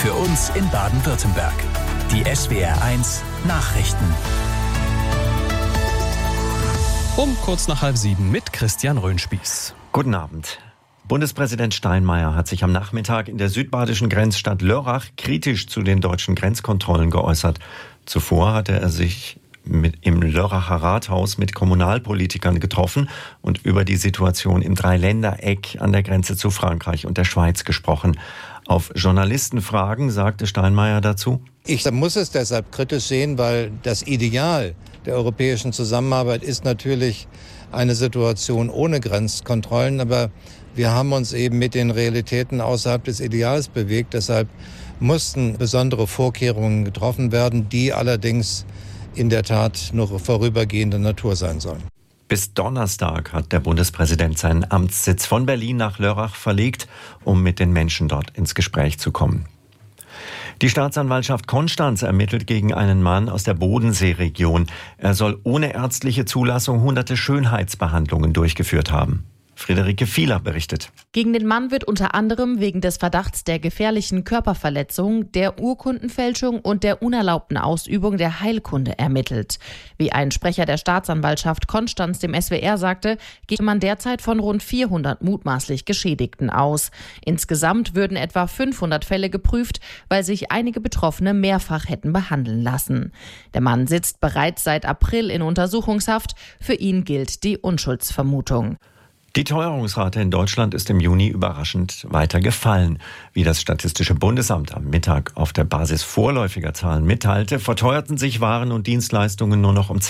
Für uns in Baden-Württemberg. Die SWR1 Nachrichten. Um kurz nach 6:30 mit Christian Röhnspieß. Guten Abend. Bundespräsident Steinmeier hat sich am Nachmittag in der südbadischen Grenzstadt Lörrach kritisch zu den deutschen Grenzkontrollen geäußert. Zuvor hatte er sich im Lörracher Rathaus mit Kommunalpolitikern getroffen und über die Situation im Dreiländereck an der Grenze zu Frankreich und der Schweiz gesprochen. Auf Journalistenfragen sagte Steinmeier dazu: Ich muss es deshalb kritisch sehen, weil das Ideal der europäischen Zusammenarbeit ist natürlich eine Situation ohne Grenzkontrollen, aber wir haben uns eben mit den Realitäten außerhalb des Ideals bewegt. Deshalb mussten besondere Vorkehrungen getroffen werden, die allerdings in der Tat nur vorübergehender Natur sein sollen. Bis Donnerstag hat der Bundespräsident seinen Amtssitz von Berlin nach Lörrach verlegt, um mit den Menschen dort ins Gespräch zu kommen. Die Staatsanwaltschaft Konstanz ermittelt gegen einen Mann aus der Bodenseeregion. Er soll ohne ärztliche Zulassung hunderte Schönheitsbehandlungen durchgeführt haben. Friederike Fieler berichtet. Gegen den Mann wird unter anderem wegen des Verdachts der gefährlichen Körperverletzung, der Urkundenfälschung und der unerlaubten Ausübung der Heilkunde ermittelt. Wie ein Sprecher der Staatsanwaltschaft Konstanz dem SWR sagte, geht man derzeit von rund 400 mutmaßlich Geschädigten aus. Insgesamt würden etwa 500 Fälle geprüft, weil sich einige Betroffene mehrfach hätten behandeln lassen. Der Mann sitzt bereits seit April in Untersuchungshaft. Für ihn gilt die Unschuldsvermutung. Die Teuerungsrate in Deutschland ist im Juni überraschend weiter gefallen. Wie das Statistische Bundesamt am Mittag auf der Basis vorläufiger Zahlen mitteilte, verteuerten sich Waren und Dienstleistungen nur noch um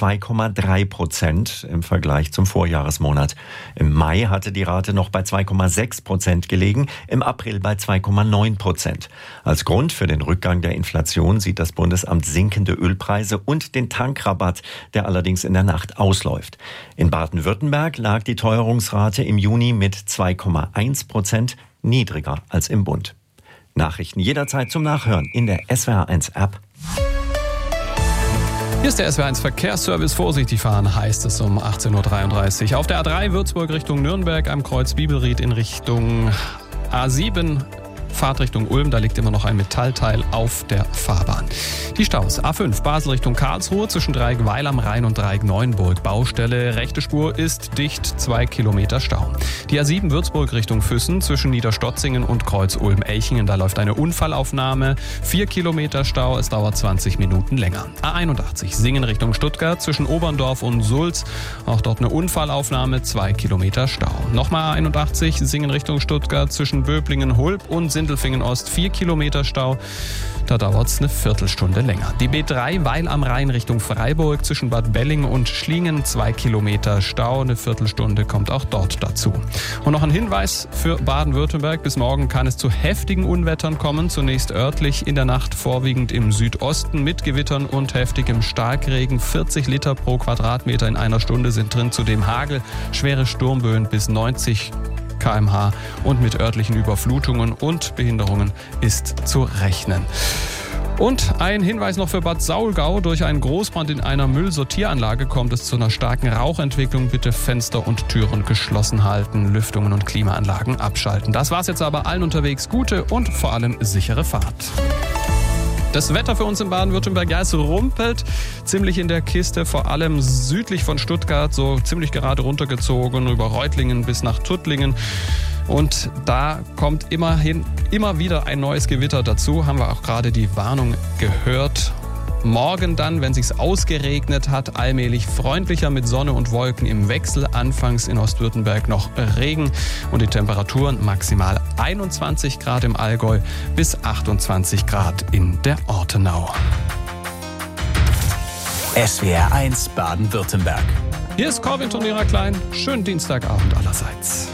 2,3% im Vergleich zum Vorjahresmonat. Im Mai hatte die Rate noch bei 2,6% gelegen, im April bei 2,9%. Als Grund für den Rückgang der Inflation sieht das Bundesamt sinkende Ölpreise und den Tankrabatt, der allerdings in der Nacht ausläuft. In Baden-Württemberg lag die Teuerungsrate im Juni mit 2,1% niedriger als im Bund. Nachrichten jederzeit zum Nachhören in der SWR1-App. Hier ist der SWR1 Verkehrsservice. Vorsichtig fahren heißt es um 18.33 Uhr. Auf der A3 Würzburg Richtung Nürnberg am Kreuz Bibelried in Richtung A7. Fahrt Richtung Ulm, da liegt immer noch ein Metallteil auf der Fahrbahn. Die Staus: A5 Basel Richtung Karlsruhe zwischen Dreieck Weil am Rhein und Dreieck Neuenburg. Baustelle, rechte Spur ist dicht, 2 Kilometer Stau. Die A7 Würzburg Richtung Füssen zwischen Niederstotzingen und Kreuz Ulm-Elchingen. Da läuft eine Unfallaufnahme, 4 Kilometer Stau, es dauert 20 Minuten länger. A81 Singen Richtung Stuttgart zwischen Oberndorf und Sulz. Auch dort eine Unfallaufnahme, 2 Kilometer Stau. Nochmal A81 Singen Richtung Stuttgart zwischen Böblingen-Hulb und Sindelfingen Ost, 4 Kilometer Stau. Da dauert es eine Viertelstunde länger. Die B3 Weil am Rhein Richtung Freiburg zwischen Bad Belling und Schlingen, 2 Kilometer Stau. Eine Viertelstunde kommt auch dort dazu. Und noch ein Hinweis für Baden-Württemberg. Bis morgen kann es zu heftigen Unwettern kommen. Zunächst örtlich, in der Nacht vorwiegend im Südosten mit Gewittern und heftigem Starkregen. 40 Liter pro Quadratmeter in einer Stunde sind drin. Zudem Hagel, schwere Sturmböen bis 90 km/h und mit örtlichen Überflutungen und Behinderungen ist zu rechnen. Und ein Hinweis noch für Bad Saulgau. Durch einen Großbrand in einer Müllsortieranlage kommt es zu einer starken Rauchentwicklung. Bitte Fenster und Türen geschlossen halten, Lüftungen und Klimaanlagen abschalten. Das war's jetzt aber. Allen unterwegs gute und vor allem sichere Fahrt. Das Wetter für uns in Baden-Württemberg, ja, es rumpelt ziemlich in der Kiste, vor allem südlich von Stuttgart, so ziemlich gerade runtergezogen, über Reutlingen bis nach Tuttlingen. Und da kommt immer wieder ein neues Gewitter dazu, haben wir auch gerade die Warnung gehört. Morgen dann, wenn sich's ausgeregnet hat, allmählich freundlicher mit Sonne und Wolken im Wechsel. Anfangs in Ostwürttemberg noch Regen und die Temperaturen maximal 21 Grad im Allgäu bis 28 Grad in der Ortenau. SWR1 Baden-Württemberg. Hier ist Corvin Turnierer Klein. Schönen Dienstagabend allerseits.